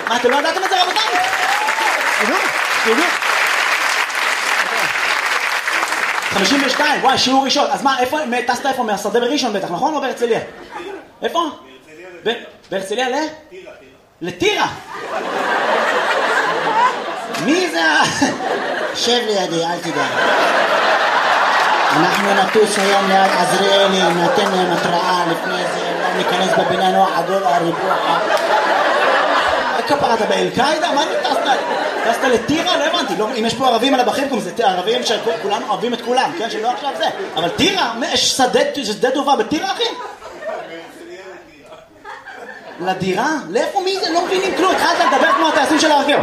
מה, אתם לא ידעתם את זה רבותיי? תדעו. 52, וואי, שיעור ראשון. אז מה, איפה, טסת איפה? מהשדה בראשון בטח, נכון? או בהרצליה? איפה? בהרצליה ל? לטירה. מי זה? שב לידי, אל תדע. אנחנו נטוס היום ליד עזריאלי, נתן להם התראה לפני זה, לא ניכנס בבניין או עדול הריבוע. כפרה, אתה באל-קאידה? מה אתה טסת לטירה? לא הבנתי. אם יש פה ערבים על הבחים, זה ערבים שכולם אוהבים את כולם, כן? שלא עכשיו זה. אבל טירה, יש שדה טובה בטירה, אחי? לדירה? לאיפה מי זה? לא מבינים כלום. התחלת לדבר כמו הטייסים של הרכב.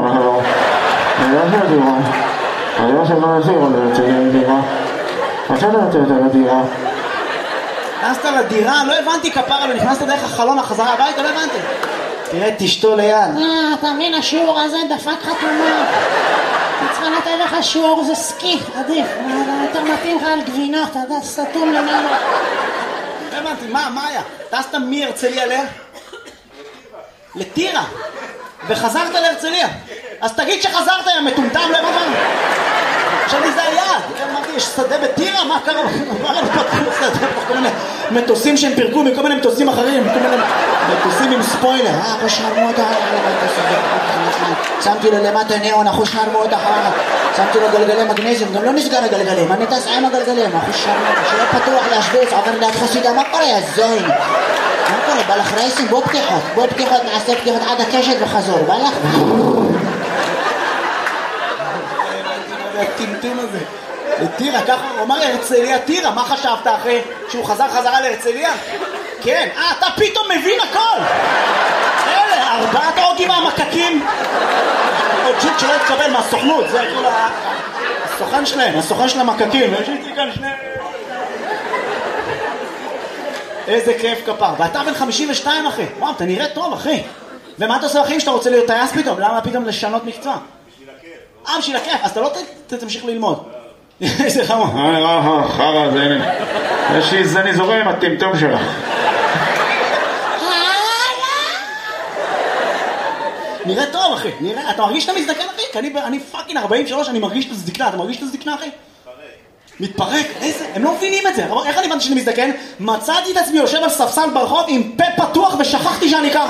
נכנסת לדירה? לא הבנתי כפרה, ונכנסת דרך החלון החזרה הביתה, לא הבנתי. תראה, תשתו ליד. אתה מבין, השיעור הזה דפק חתומה. אני צריכה לתת לך שיעור, זה סקי, עדיף. יותר מתאים לך על גבינות, אתה יודע, סתום למעלה. לא הבנתי, מה היה? טסת מהרצליה לטירה, וחזרת להרצליה. אז תגיד שחזרת, יא מטומטם, לא הבנתי. עכשיו לי זה היעד. אמרתי, יש שדה בטירה? מה קרה? כל מיני מטוסים שהם פירקו מכל מיני מטוסים אחרים, כל מיני מטוסים עם ספוילר. אחוש נרמות שמתי לו למטה נאון, אחוש נרמות אחר. שמתי לו גלגלי מגנזיום, גם לא נסגר הגלגלים. אני טס עם הגלגלים, אחוש נרמות. שלא פתוח להשוויץ, עובר ליד חסידה. מה קורה, יא זין? מה קורה? בא לך רייסים? בוא פתיחות, נעשה פתיחות עד הקשת וחזור. בא לך? הטמטום הזה. לטירה, ככה הוא אמר הרצליה טירה, מה חשבת אחרי שהוא חזרה להרצליה? כן, אתה פתאום מבין הכל. אלה, 4 אוטים מהמקקים. עוד ג'יט שלא התקבל מהסוכנות, זה כאילו הסוכן של המקקים. יש לי כאן שני... איזה כיף כפר. ואתה בן 52 אחי. וואו, אתה נראה טוב אחי. ומה אתה עושה אחי שאתה רוצה להיות טייס פתאום? למה פתאום לשנות מקצוע? בשביל הכיף, אז אתה לא תמשיך ללמוד. איזה חמור. חרא, זה הנה. יש לי זני זורם עם הטמטום שלך. נראה טוב אחי, אתה מרגיש שאתה מזדקן אחי? כי אני פאקינג 43, אני מרגיש את הזדקנה, אתה מרגיש את הזדקנה אחי? מתפרק, איזה, הם לא מבינים את זה. איך אני הבנתי שאני מזדקן? מצאתי את עצמי יושב על ספסל ברחוב עם פה פתוח ושכחתי שאני ככה.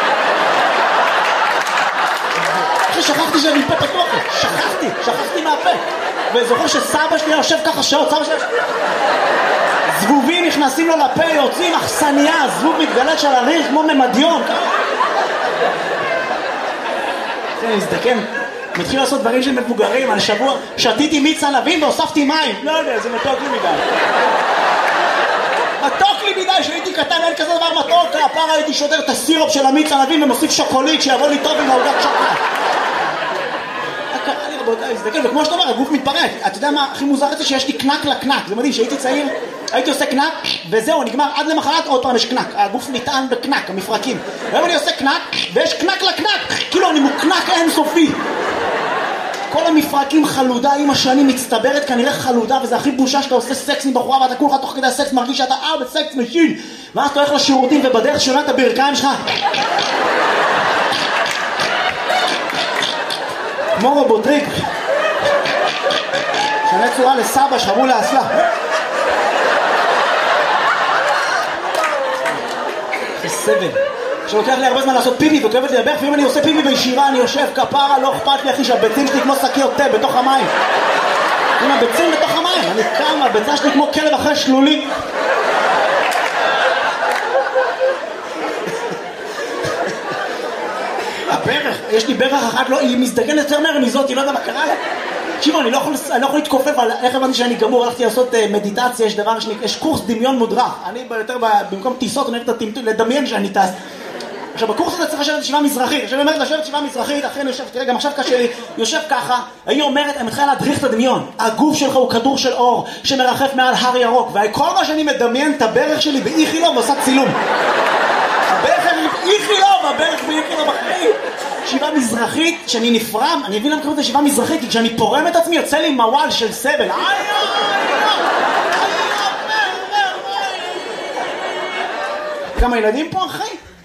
שכחתי שאני פה פתוח, שכחתי מהפה. וזוכר שסבא שלי יושב ככה שעות, סבא שלי זבובים נכנסים לו לפה, יוצאים אכסניה, זבוב מתגלת של הריח כמו ממדיון. אני מזדקן, מתחיל לעשות דברים של מבוגרים. על שבוע שתיתי מיץ ענבים והוספתי מים. לא יודע, זה מתוק לי מדי. מתוק לי מדי, שהייתי קטן אין כזה דבר מתוק. הפעם הייתי שודר את הסירופ של המיץ ענבים ומוסיף שוקולית שיבוא לי טוב עם העוגת שוקולד. קרה לי רבותיי, להזדקן, וכמו שאתה אומר, הגוף מתפרק. אתה יודע מה הכי מוזר את זה? שיש לי קנק לקנק. זה מדהים, שהייתי צעיר, הייתי עושה קנק, וזהו, נגמר עד למחרת, עוד פעם יש קנק. הגוף נטען בקנק, המפרקים. היום אני עושה קנק, ויש קנק לקנק. כאילו אני מוקנק אינסופי. כל המפרקים חלודה עם השנים מצטברת, כנראה חלודה, וזה הכי בושה שאתה עושה סקס עם בחורה, ואתה כולך תוך כדי הסקס מרגיש שאתה בסקס משין. ואז אתה הולך לשירותים, ובדרך שונה את הברכיים שלך. כמו רובוטריק. שנה צורה לסבא, שחרו לאסלה. זה סבל. שלוקח לי הרבה זמן לעשות פיפי וכואבת לי לברך, ואם אני עושה פיפי בישירה אני יושב כפרה, לא אכפת לי אחי שהביצים שלי כמו שקיות תה בתוך המים. עם הביצים בתוך המים, אני קם, הביצה שלי כמו כלב אחרי שלולי. הברך, יש לי ברך אחת, לא, היא מזדגנת יותר מהר מזאת, היא לא יודע מה קרה לה. תקשיבו, אני לא יכול להתכופף על איך הבנתי שאני גמור, הלכתי לעשות מדיטציה, יש דבר יש קורס דמיון מודרך. אני יותר במקום טיסות, אני אוהב לדמיין שאני טס. עכשיו, בקורס הזה צריך לשבת ישיבה מזרחית. עכשיו, אני אומרת לשבת ישיבה מזרחית, אחרי אני יושב, תראה, גם עכשיו קשה לי, יושב ככה, היא אומרת, אני מתחילה להדריך את הדמיון. הגוף שלך הוא כדור של אור שמרחף מעל הר ירוק, וכל מה שאני מדמיין את הברך שלי באיכילוב ועושה צילום. הברך באיכילוב, הברך באיכילוב אחרי. ישיבה מזרחית, שאני נפרם, אני מבין למה קוראים את ישיבה מזרחית, כי כשאני פורם את עצמי, יוצא לי מוואל של סבל. כמה ילדים פה אחי?